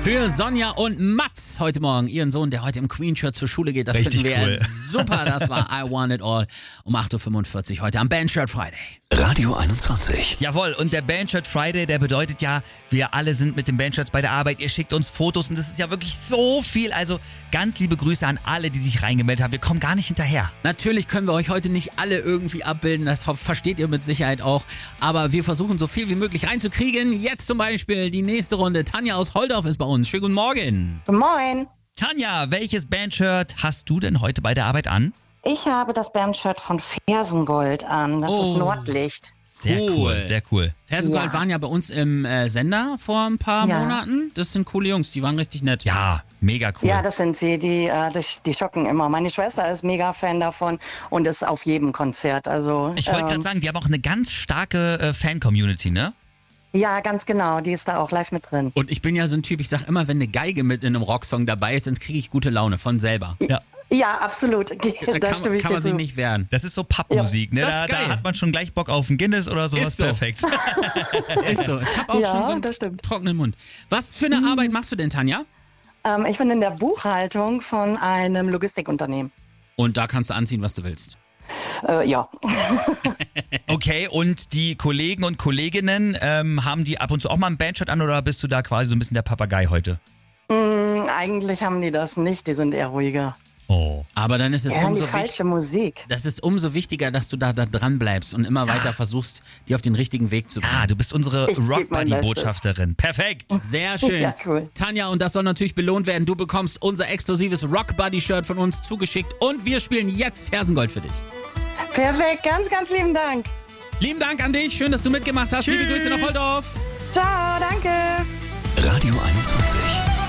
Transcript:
Für Sonja und Mats heute Morgen, ihren Sohn, der heute im Queen-Shirt zur Schule geht. Das Richtig finden wir cool. super. Das war I Want It All um 8.45 Uhr heute am Bandshirt Friday. Radio 21. Jawohl, und der Bandshirt Friday, der bedeutet ja, wir alle sind mit den Bandshirts bei der Arbeit. Ihr schickt uns Fotos und das ist ja wirklich so viel. Also ganz liebe Grüße an alle, die sich reingemeldet haben. Wir kommen gar nicht hinterher. Natürlich können wir euch heute nicht alle irgendwie abbilden, das versteht ihr mit Sicherheit auch. Aber wir versuchen so viel wie möglich reinzukriegen. Jetzt zum Beispiel die nächste Runde. Tanja aus Holdorf ist bei uns. Schönen guten Morgen. Moin. Tanja, welches Bandshirt hast du denn heute bei der Arbeit an? Ich habe das Bandshirt von Fersengold an. Das ist Nordlicht. Sehr cool, sehr cool. Fersengold Ja. waren ja bei uns im Sender vor ein paar Ja. Monaten. Das sind coole Jungs, die waren richtig nett. Ja, mega cool. Ja, das sind sie. Die schocken immer. Meine Schwester ist mega Fan davon und ist auf jedem Konzert. Also Ich wollte gerade sagen, die haben auch eine ganz starke Fan-Community, ne? ja, ganz genau. Die ist da auch live mit drin. Und ich bin ja so ein Typ, ich sag immer, wenn eine Geige mit in einem Rocksong dabei ist, dann kriege ich gute Laune von selber. Ja. Ja, absolut. Da Da stimme ich kann man dir sich zu. nicht wehren. Das ist so Pappmusik, ne? Das ist Da geil. hat man schon gleich Bock auf ein Guinness oder sowas. Ist so. Perfekt. Ist so. Ich habe auch Ja, schon so einen das stimmt. trockenen Mund. Was für eine Arbeit machst du denn, Tanja? Ich bin in der Buchhaltung von einem Logistikunternehmen. Und da kannst du anziehen, was du willst. Ja. Okay, und die Kollegen und Kolleginnen, haben die ab und zu auch mal ein Bandshirt an oder bist du da quasi so ein bisschen der Papagei heute? Eigentlich haben die das nicht. Die sind eher ruhiger. Oh. Aber dann ist es Die hören die umso wichtiger. falsche Musik. Das ist umso wichtiger, dass du da dran bleibst und immer weiter versuchst, die auf den richtigen Weg zu bringen. Ah, du bist unsere Ich geb mein Rock-Buddy-Botschafterin. Perfekt. Sehr schön. Ja, cool. Tanja, und das soll natürlich belohnt werden. Du bekommst unser exklusives Rock Buddy Shirt von uns zugeschickt und wir spielen jetzt Fersengold für dich. Perfekt. Ganz, ganz lieben Dank. Lieben Dank an dich. Schön, dass du mitgemacht hast. Liebe Grüße nach Holdorf. Ciao, danke. Radio 21.